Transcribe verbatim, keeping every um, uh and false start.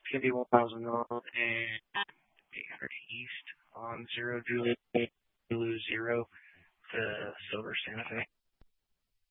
fifty-one thousand north and eight hundred east on zero Juliet Blue zero to Silver Santa Fe.